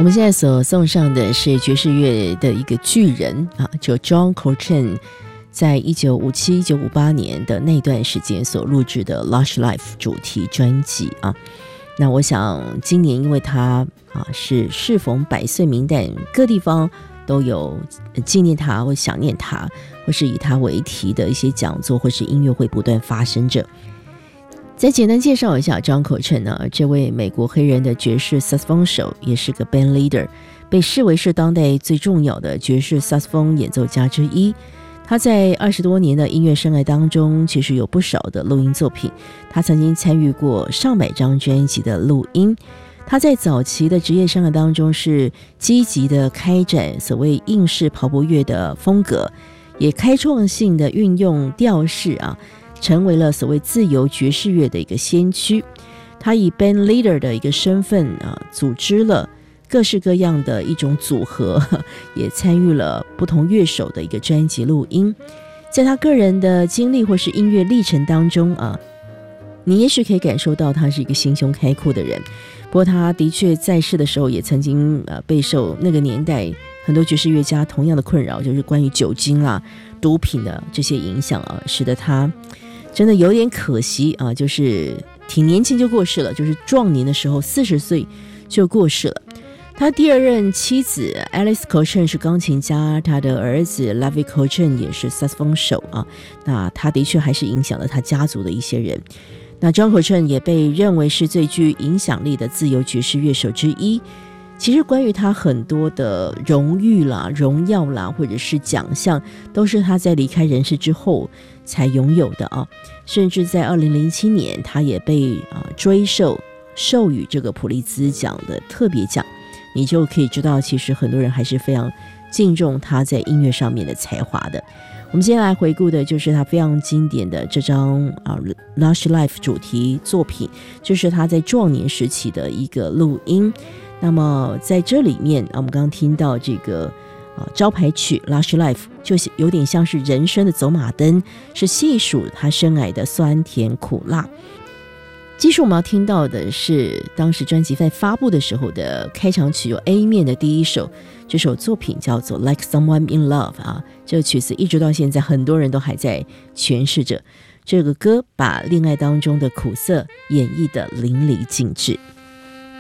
我们现在所送上的是爵士乐的一个巨人啊，就 John Coltrane 在1957、1958年的那段时间所录制的 Lush Life 主题专辑啊。那我想今年因为他是适逢100岁名单，各地方都有纪念他或想念他，或是以他为题的一些讲座或是音乐会不断发生着。再简单介绍一下 John Coltrane 呢，这位美国黑人的爵士萨克斯风手，也是个 band leader， 被视为是当代最重要的爵士萨克斯风演奏家之一。他在20多年的音乐生涯当中，其实有不少的录音作品，他曾经参与过上百张专辑的录音。他在早期的职业生涯当中是积极的开展所谓硬式跑步乐的风格，也开创性的运用调式成为了所谓自由爵士乐的一个先驱。他以 band leader 的一个身份组织了各式各样的一种组合，也参与了不同乐手的一个专辑录音。在他个人的经历或是音乐历程当中你也许可以感受到他是一个心胸开阔的人。不过他的确在世的时候也曾经备受那个年代很多爵士乐家同样的困扰，就是关于酒精毒品的这些影响使得他真的有点可惜就是挺年轻就过世了，就是壮年的时候40岁就过世了。他第二任妻子 Alice Coltrane 是钢琴家，他的儿子 Lavi Coltrane 也是萨克斯风手那他的确还是影响了他家族的一些人。那 John Coltrane 也被认为是最具影响力的自由爵士乐手之一。其实关于他很多的荣誉荣耀或者是奖项，都是他在离开人世之后才拥有的甚至在2007年他也被授予这个普利兹奖的特别奖。你就可以知道其实很多人还是非常敬重他在音乐上面的才华的。我们接下来回顾的就是他非常经典的这张Lush Life 主题作品，就是他在壮年时期的一个录音。那么在这里面我们刚刚听到这个招牌曲 Lush Life 就有点像是人生的走马灯，是细数他生涯的酸甜苦辣。继续我们要听到的是当时专辑在发布的时候的开场曲，有 A 面的第一首，这首作品叫做 Like Someone in Love 这个曲子一直到现在很多人都还在诠释着。这个歌把恋爱当中的苦涩演绎得淋漓尽致。